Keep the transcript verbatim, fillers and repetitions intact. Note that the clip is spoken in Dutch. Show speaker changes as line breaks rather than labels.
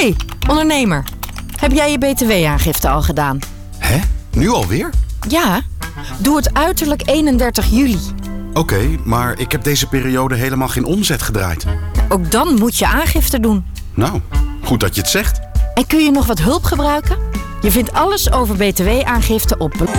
Hey, ondernemer. Heb jij je B T W-aangifte al gedaan?
Hè? Nu alweer?
Ja, doe het uiterlijk eenendertig juli.
Oké, okay, maar ik heb deze periode helemaal geen omzet gedraaid.
Ook dan moet je aangifte doen.
Nou, goed dat je het zegt.
En kun je nog wat hulp gebruiken? Je vindt alles over B T W-aangifte op